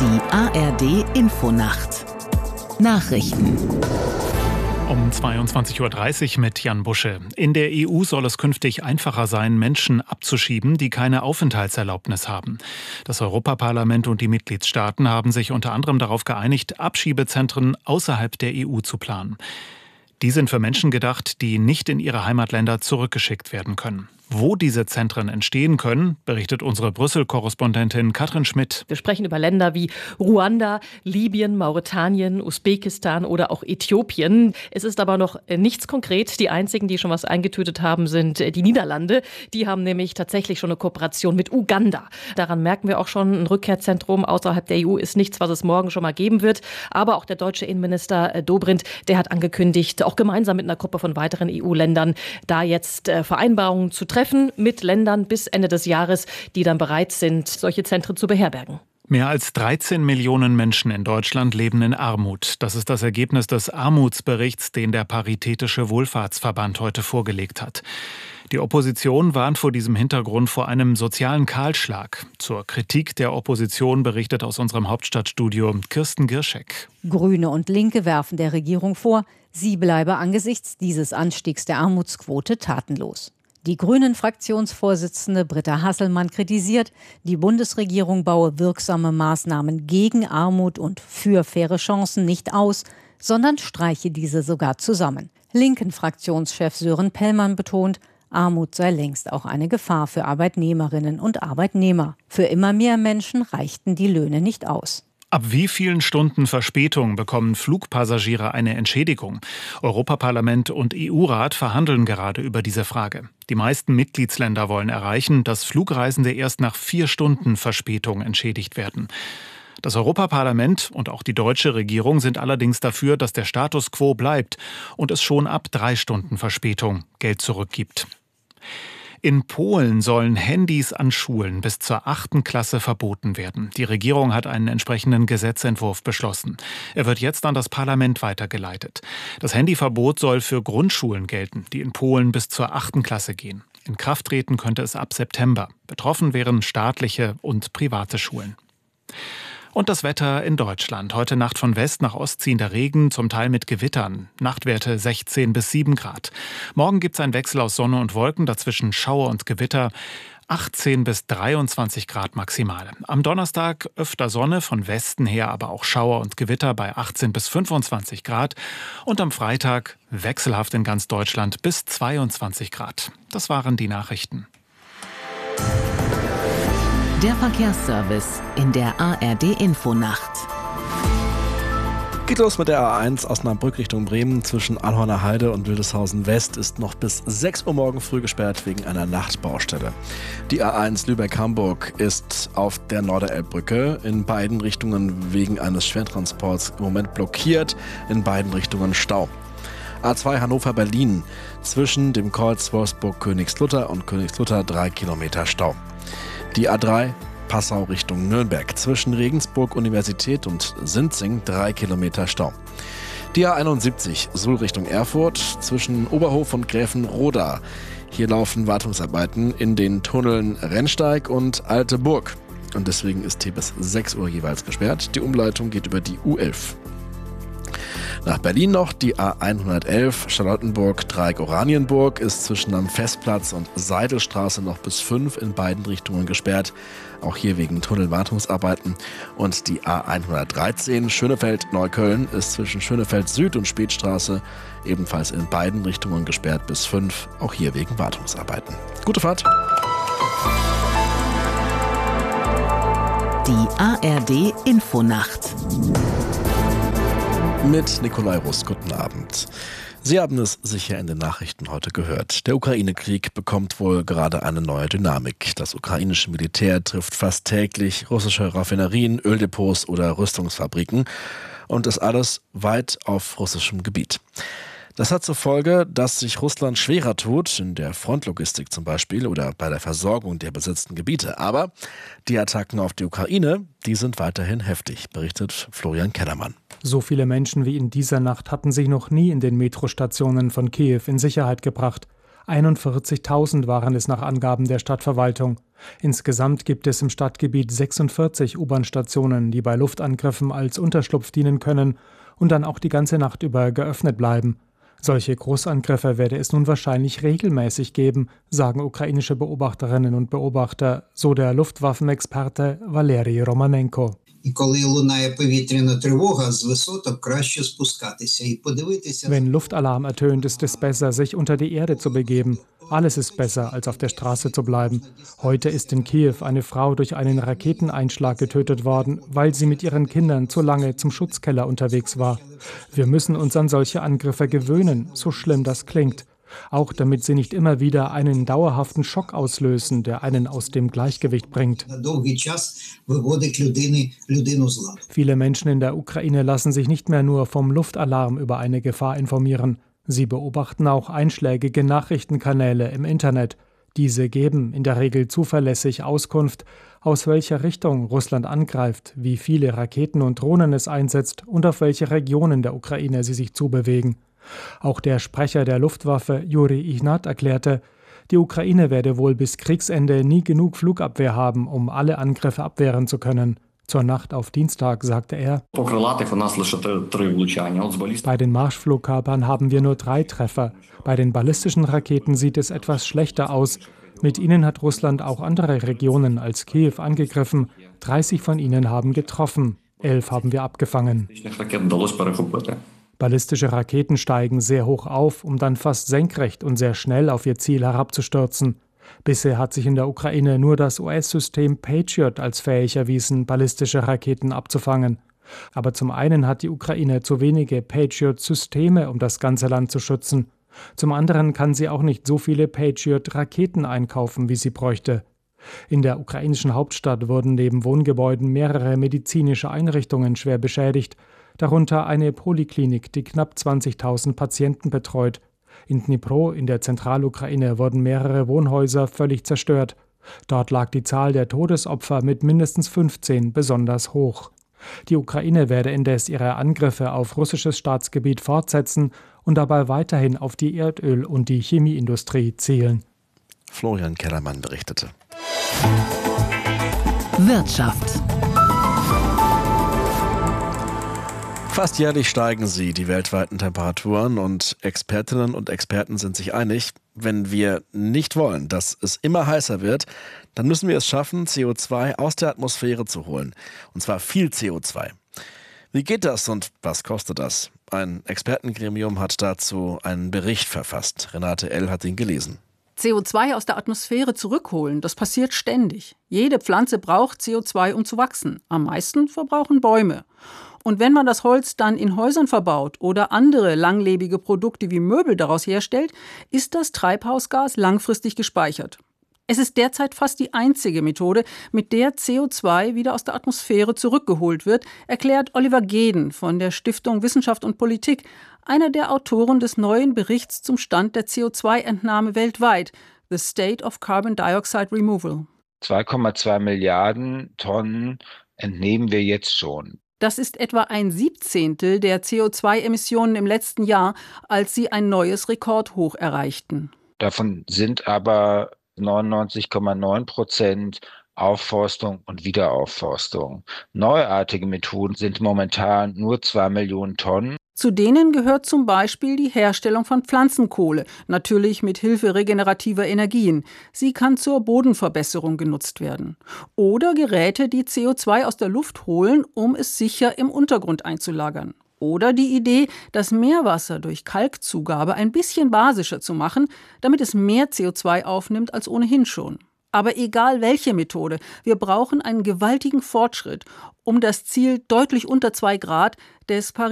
Die ARD-Infonacht. Nachrichten. Um 22.30 Uhr mit Jan Busche. In der EU soll es künftig einfacher sein, Menschen abzuschieben, die keine Aufenthaltserlaubnis haben. Das Europaparlament und die Mitgliedstaaten haben sich unter anderem darauf geeinigt, Abschiebezentren außerhalb der EU zu planen. Die sind für Menschen gedacht, die nicht in ihre Heimatländer zurückgeschickt werden können. Wo diese Zentren entstehen können, berichtet unsere Brüssel-Korrespondentin Katrin Schmidt. Wir sprechen über Länder wie Ruanda, Libyen, Mauretanien, Usbekistan oder auch Äthiopien. Es ist aber noch nichts konkret. Die einzigen, die schon was eingetütet haben, sind die Niederlande. Die haben nämlich tatsächlich schon eine Kooperation mit Uganda. Daran merken wir auch schon, ein Rückkehrzentrum außerhalb der EU ist nichts, was es morgen schon mal geben wird. Aber auch der deutsche Innenminister Dobrindt, der hat angekündigt, auch gemeinsam mit einer Gruppe von weiteren EU-Ländern, da jetzt Vereinbarungen zu treffen mit Ländern bis Ende des Jahres, die dann bereit sind, solche Zentren zu beherbergen. Mehr als 13 Millionen Menschen in Deutschland leben in Armut. Das ist das Ergebnis des Armutsberichts, den der Paritätische Wohlfahrtsverband heute vorgelegt hat. Die Opposition warnt vor diesem Hintergrund vor einem sozialen Kahlschlag. Zur Kritik der Opposition berichtet aus unserem Hauptstadtstudio Kirsten Girschek. Grüne und Linke werfen der Regierung vor, sie bleibe angesichts dieses Anstiegs der Armutsquote tatenlos. Die Grünen-Fraktionsvorsitzende Britta Hasselmann kritisiert, die Bundesregierung baue wirksame Maßnahmen gegen Armut und für faire Chancen nicht aus, sondern streiche diese sogar zusammen. Linken-Fraktionschef Sören Pellmann betont, Armut sei längst auch eine Gefahr für Arbeitnehmerinnen und Arbeitnehmer. Für immer mehr Menschen reichten die Löhne nicht aus. Ab wie vielen Stunden Verspätung bekommen Flugpassagiere eine Entschädigung? Europaparlament und EU-Rat verhandeln gerade über diese Frage. Die meisten Mitgliedsländer wollen erreichen, dass Flugreisende erst nach 4 Stunden Verspätung entschädigt werden. Das Europaparlament und auch die deutsche Regierung sind allerdings dafür, dass der Status quo bleibt und es schon ab 3 Stunden Verspätung Geld zurückgibt. In Polen sollen Handys an Schulen bis zur 8. Klasse verboten werden. Die Regierung hat einen entsprechenden Gesetzentwurf beschlossen. Er wird jetzt an das Parlament weitergeleitet. Das Handyverbot soll für Grundschulen gelten, die in Polen bis zur 8. Klasse gehen. In Kraft treten könnte es ab September. Betroffen wären staatliche und private Schulen. Und das Wetter in Deutschland. Heute Nacht von West nach Ost ziehender Regen, zum Teil mit Gewittern. Nachtwerte 16 bis 7 Grad. Morgen gibt es einen Wechsel aus Sonne und Wolken, dazwischen Schauer und Gewitter. 18 bis 23 Grad maximal. Am Donnerstag öfter Sonne, von Westen her aber auch Schauer und Gewitter bei 18 bis 25 Grad. Und am Freitag wechselhaft in ganz Deutschland bis 22 Grad. Das waren die Nachrichten. Der Verkehrsservice in der ARD-Infonacht. Geht los mit der A1 Osnabrück Richtung Bremen. Zwischen Anhorner Heide und Wildeshausen West ist noch bis 6 Uhr morgen früh gesperrt wegen einer Nachtbaustelle. Die A1 Lübeck-Hamburg ist auf der Norderelbbrücke in beiden Richtungen wegen eines Schwertransports im Moment blockiert. In beiden Richtungen Stau. A2 Hannover-Berlin. Zwischen dem Kreuz Wolfsburg-Königslutter und Königslutter 3 Kilometer Stau. Die A3 Passau Richtung Nürnberg. Zwischen Regensburg Universität und Sinzing 3 Kilometer Stau. Die A71 Suhl Richtung Erfurt. Zwischen Oberhof und Gräfenroda. Hier laufen Wartungsarbeiten in den Tunneln Rennsteig und Alte Burg. Und deswegen ist hier bis 6 Uhr jeweils gesperrt. Die Umleitung geht über die U11. Nach Berlin noch die A111 Charlottenburg-Dreieck Oranienburg ist zwischen am Festplatz und Seidelstraße noch bis 5 in beiden Richtungen gesperrt. Auch hier wegen Tunnelwartungsarbeiten. Und die A113 Schönefeld-Neukölln ist zwischen Schönefeld Süd und Spätstraße ebenfalls in beiden Richtungen gesperrt bis 5. Auch hier wegen Wartungsarbeiten. Gute Fahrt! Die ARD-Infonacht. Mit Nikolai Russ, guten Abend. Sie haben es sicher in den Nachrichten heute gehört. Der Ukraine-Krieg bekommt wohl gerade eine neue Dynamik. Das ukrainische Militär trifft fast täglich russische Raffinerien, Öldepots oder Rüstungsfabriken. Und das alles weit auf russischem Gebiet. Das hat zur Folge, dass sich Russland schwerer tut, in der Frontlogistik zum Beispiel oder bei der Versorgung der besetzten Gebiete. Aber die Attacken auf die Ukraine, die sind weiterhin heftig, berichtet Florian Kellermann. So viele Menschen wie in dieser Nacht hatten sich noch nie in den Metrostationen von Kiew in Sicherheit gebracht. 41.000 waren es nach Angaben der Stadtverwaltung. Insgesamt gibt es im Stadtgebiet 46 U-Bahn-Stationen, die bei Luftangriffen als Unterschlupf dienen können und dann auch die ganze Nacht über geöffnet bleiben. Solche Großangriffe werde es nun wahrscheinlich regelmäßig geben, sagen ukrainische Beobachterinnen und Beobachter, so der Luftwaffenexperte Valeri Romanenko. Wenn Luftalarm ertönt, ist es besser, sich unter die Erde zu begeben. Alles ist besser, als auf der Straße zu bleiben. Heute ist in Kiew eine Frau durch einen Raketeneinschlag getötet worden, weil sie mit ihren Kindern zu lange zum Schutzkeller unterwegs war. Wir müssen uns an solche Angriffe gewöhnen, so schlimm das klingt. Auch damit sie nicht immer wieder einen dauerhaften Schock auslösen, der einen aus dem Gleichgewicht bringt. Viele Menschen in der Ukraine lassen sich nicht mehr nur vom Luftalarm über eine Gefahr informieren. Sie beobachten auch einschlägige Nachrichtenkanäle im Internet. Diese geben in der Regel zuverlässig Auskunft, aus welcher Richtung Russland angreift, wie viele Raketen und Drohnen es einsetzt und auf welche Regionen der Ukraine sie sich zubewegen. Auch der Sprecher der Luftwaffe, Juri Ignat, erklärte, die Ukraine werde wohl bis Kriegsende nie genug Flugabwehr haben, um alle Angriffe abwehren zu können. Zur Nacht auf Dienstag sagte er, bei den Marschflugkörpern haben wir nur 3 Treffer. Bei den ballistischen Raketen sieht es etwas schlechter aus. Mit ihnen hat Russland auch andere Regionen als Kiew angegriffen. 30 von ihnen haben getroffen. 11 haben wir abgefangen. Ballistische Raketen steigen sehr hoch auf, um dann fast senkrecht und sehr schnell auf ihr Ziel herabzustürzen. Bisher hat sich in der Ukraine nur das US-System Patriot als fähig erwiesen, ballistische Raketen abzufangen. Aber zum einen hat die Ukraine zu wenige Patriot-Systeme, um das ganze Land zu schützen. Zum anderen kann sie auch nicht so viele Patriot-Raketen einkaufen, wie sie bräuchte. In der ukrainischen Hauptstadt wurden neben Wohngebäuden mehrere medizinische Einrichtungen schwer beschädigt, darunter eine Poliklinik, die knapp 20.000 Patienten betreut. In Dnipro, in der Zentralukraine, wurden mehrere Wohnhäuser völlig zerstört. Dort lag die Zahl der Todesopfer mit mindestens 15 besonders hoch. Die Ukraine werde indes ihre Angriffe auf russisches Staatsgebiet fortsetzen und dabei weiterhin auf die Erdöl- und die Chemieindustrie zielen. Florian Kellermann berichtete. Wirtschaft. Fast jährlich steigen die weltweiten Temperaturen und Expertinnen und Experten sind sich einig, wenn wir nicht wollen, dass es immer heißer wird, dann müssen wir es schaffen, CO2 aus der Atmosphäre zu holen. Und zwar viel CO2. Wie geht das und was kostet das? Ein Expertengremium hat dazu einen Bericht verfasst. Renate L. hat ihn gelesen. CO2 aus der Atmosphäre zurückholen, das passiert ständig. Jede Pflanze braucht CO2, um zu wachsen. Am meisten verbrauchen Bäume. Und wenn man das Holz dann in Häusern verbaut oder andere langlebige Produkte wie Möbel daraus herstellt, ist das Treibhausgas langfristig gespeichert. Es ist derzeit fast die einzige Methode, mit der CO2 wieder aus der Atmosphäre zurückgeholt wird, erklärt Oliver Geden von der Stiftung Wissenschaft und Politik, einer der Autoren des neuen Berichts zum Stand der CO2-Entnahme weltweit, The State of Carbon Dioxide Removal. 2,2 Milliarden Tonnen entnehmen wir jetzt schon. Das ist etwa 1/17 der CO2-Emissionen im letzten Jahr, als sie ein neues Rekordhoch erreichten. Davon sind aber 99,9% Aufforstung und Wiederaufforstung. Neuartige Methoden sind momentan nur 2 Millionen Tonnen. Zu denen gehört zum Beispiel die Herstellung von Pflanzenkohle, natürlich mit Hilfe regenerativer Energien. Sie kann zur Bodenverbesserung genutzt werden. Oder Geräte, die CO2 aus der Luft holen, um es sicher im Untergrund einzulagern. Oder die Idee, das Meerwasser durch Kalkzugabe ein bisschen basischer zu machen, damit es mehr CO2 aufnimmt als ohnehin schon. Aber egal welche Methode, wir brauchen einen gewaltigen Fortschritt, um das Ziel deutlich unter 2 Grad des